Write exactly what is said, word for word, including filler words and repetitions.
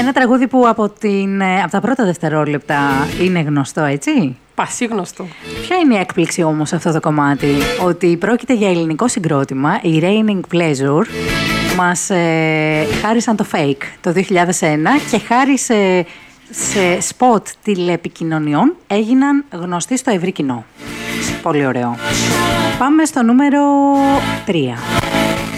Ένα τραγούδι που από, την, από τα πρώτα δευτερόλεπτα είναι γνωστό, έτσι. Πασίγνωστο. Ποια είναι η έκπληξη όμως σε αυτό το κομμάτι? Ότι πρόκειται για ελληνικό συγκρότημα, η Raining Pleasure. Μας ε, χάρισαν το Fake το δύο χιλιάδες ένα και χάρη σε, σε σποτ τηλεπικοινωνιών έγιναν γνωστοί στο ευρύ κοινό. Πολύ ωραίο. Πάμε στο νούμερο τρία.